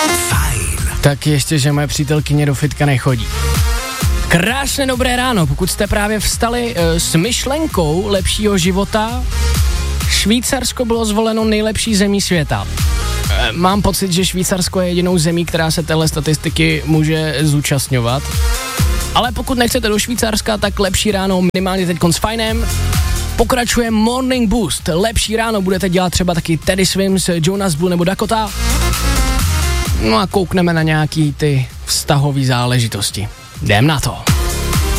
Fajn. Tak ještě, že moje přítelkyně do fitka nechodí. Krásné dobré ráno, pokud jste právě vstali s myšlenkou lepšího života, Švýcarsko bylo zvoleno nejlepší zemí světa. Mám pocit, že Švýcarsko je jedinou zemí, která se téhle statistiky může zúčastňovat. Ale pokud nechcete do Švýcarska, tak lepší ráno minimálně teďkon s Fajnem. Pokračuje Morning Boost. Lepší ráno budete dělat třeba taky Teddy Swims, Jonas Blue nebo Dakota. No a koukneme na nějaký ty vztahové záležitosti. Jdem na to.